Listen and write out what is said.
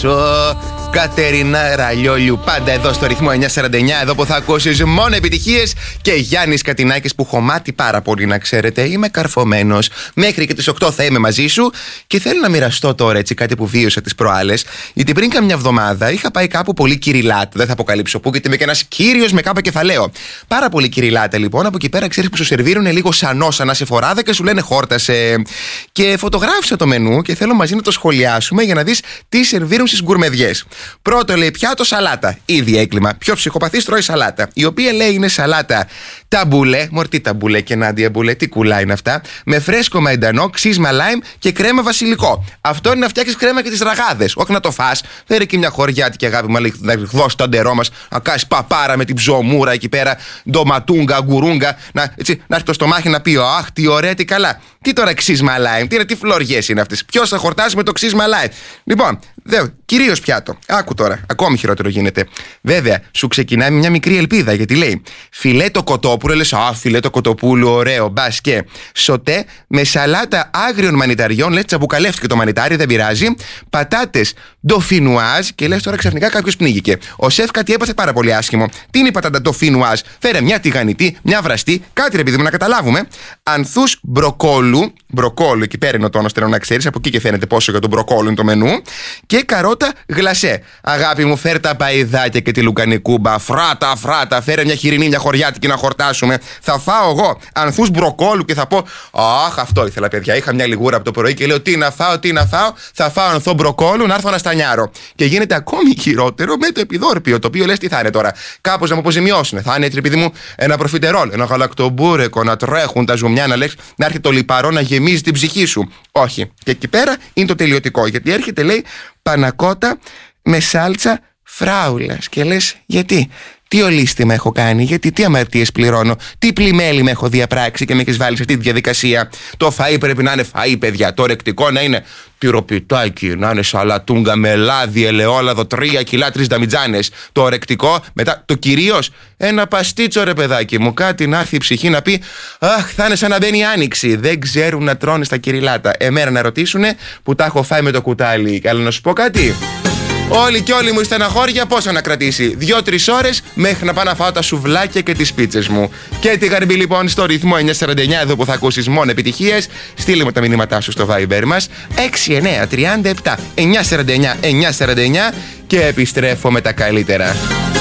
Κατερίνα Ραλιόλιου, πάντα εδώ στο ρυθμό 949, εδώ που θα ακούσεις μόνο επιτυχίες. Και Γιάννης Κατινάκης, που χωμάτι πάρα πολύ, να ξέρετε. Είμαι καρφωμένος. Μέχρι και τις 8 θα είμαι μαζί σου. Και θέλω να μοιραστώ τώρα έτσι κάτι που βίωσα τις προάλλες. Γιατί πριν καμιά εβδομάδα είχα πάει κάπου πολύ κυριλάτα. Δεν θα αποκαλύψω πού, γιατί είμαι και ένας κύριος με κάπα κεφαλαίο. Πάρα πολύ κυριλάτα λοιπόν. Από εκεί πέρα ξέρεις που σου σερβίρουν λίγο σανό, σαν να σε φοράδα και σου λένε χόρτασε. Και φωτογράφησα το μενού και θέλω μαζί να το σχολιάσουμε για να δεις τι σερβίρουν στις γκουρμεδιές. Πρώτο λέει πιάτο σαλάτα. Ήδη έγκλημα. Πιο ψυχοπαθής τρώει σαλάτα. Η οποία λέει είναι σαλάτα ταμπουλέ. Μορτί ταμπουλέ και Νάντια μπουλέ. Τι κουλά είναι αυτά. Με φρέσκο μαϊντανό, ξύσμα λάιμ και κρέμα βασιλικό. Αυτό είναι να φτιάξεις κρέμα και τις ραγάδες. Όχι να το φας. Φέρε και μια χωριάτικη αγάπη, να δώσει το αντερό μας. Να κάνεις παπάρα με την ψωμούρα εκεί πέρα. Ντοματούγκα, γκουρούγκα. Να έρθει το στομάχι να πει αχ, τι ωραία, τι καλά. Τι τώρα ξύσμα λάιμ. Τι φλωριές είναι αυτές. Ποιος θα χορτάσει με το ξύσμα λάιμ. Λοιπόν, κυρίως πιάτο. Άκου τώρα, ακόμη χειρότερο γίνεται. Βέβαια, σου ξεκινάει με μια μικρή ελπίδα, γιατί λέει φιλέτο κοτόπουλο, λες φιλέτο κοτοπούλου, ωραίο, μπας και σοτέ με σαλάτα άγριων μανιταριών, λες τσαμπουκαλεύτηκε το μανιτάρι, δεν πειράζει. Πατάτες ντοφινουάζ και λες τώρα ξαφνικά κάποιος πνίγηκε. Ο σεφ κάτι έπαθε πάρα πολύ άσχημο. Τι είναι η πατάτα ντοφινουάζ, φέρε μια τηγανιτή, μια βραστή, κάτι ρε παιδί μου να καταλάβουμε. Ανθούς μπροκόλου, εκεί πέρα είναι ο τόνος, θέλω να ξέρεις, από εκεί και φαίνεται πόσο για τον μπροκόλου είναι το μενού. Και καρότα γλασέ. Αγάπη μου, φέρ τα παϊδάκια και τη λουκανικούμπα. Φράτα, φέρε μια χοιρινή, μια χωριάτικη να χορτάσουμε. Θα φάω εγώ ανθούς μπροκόλου και θα πω αχ, αυτό ήθελα, παιδιά. Είχα μια λιγούρα από το πρωί και λέω τι να φάω. Θα φάω ανθό μπροκόλου, να έρθω να στανιάρω. Και γίνεται ακόμη χειρότερο με το επιδόρπιο, το οποίο λες τι θα είναι τώρα. Κάπως να μου αποζημιώσουν. Θα είναι έτσι, επειδή μου, ένα προφιτερόλ, ένα γαλακτομπούρεκο, να τρέχουν τα ζουμιά, να έρχεται το λιπαρό να γεμίζει την ψυχή σου. Όχι. Και εκεί πέρα είναι το τελειωτικό. Γιατί έρχεται, λέει, πανακότα με σάλτσα φράουλας. Και λες, γιατί, τι ολίσθημα έχω κάνει, γιατί, τι αμαρτίες πληρώνω, τι πλημέλη με έχω διαπράξει και με έχεις βάλει σε αυτή τη διαδικασία. Το φαΐ πρέπει να είναι φαΐ, παιδιά. Το ρεκτικό να είναι τυροπιτάκι, να είναι σαλατούγκα με λάδι, ελαιόλαδο, 3 κιλά, 3 δαμιτζάνες. Το ρεκτικό, μετά το κυρίως ένα παστίτσο, ρε παιδάκι μου. Κάτι να έρθει η ψυχή να πει αχ, θα είναι σαν να μπαίνει η άνοιξη. Δεν ξέρουν να τρώνε στα κυριλάτα. Εμένα να ρωτήσουνε που τα έχω φάει με το κουτάλι. Αλλά να σου πω κάτι. Όλοι και όλοι μου η στεναχώρια πόσο να κρατήσει. 2-3 ώρες μέχρι να πάω να φάω τα σουβλάκια και τις πίτσες μου. Και τη γαρμπή λοιπόν στο ρυθμό 949, εδώ που θα ακούσεις μόνο επιτυχίες. Στείλε μου τα μηνύματά σου στο Viber μας 6937 949 949 και επιστρέφω με τα καλύτερα.